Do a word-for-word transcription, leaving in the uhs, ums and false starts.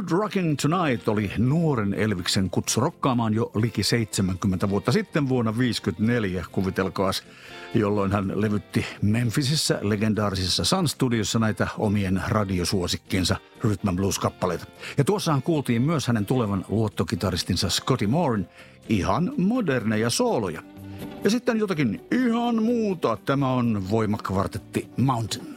Good Rockin' Tonight oli nuoren Elviksen kutsu rokkaamaan jo liki seitsemänkymmentä vuotta sitten vuonna viisikymmentäneljä, kuvitelkaas, jolloin hän levytti Memphisissä legendaarisessa Sun Studiossa näitä omien radiosuosikkiensa Rhythm and Blues-kappaleita. Ja tuossahan kuultiin myös hänen tulevan luottokitaristinsa Scotty Mooren ihan moderneja sooloja. Ja sitten jotakin ihan muuta. Tämä on voimakvartetti Mountain.